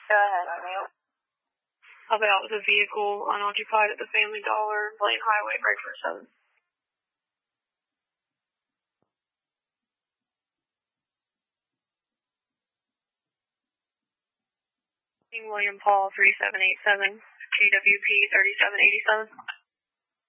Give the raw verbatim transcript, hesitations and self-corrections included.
Go ahead, O'Neill. About the vehicle unoccupied at the Family Dollar, Blaine Highway, Bridgeport seven. William Paul three seven eight seven, G W P thirty-seven eighty-seven.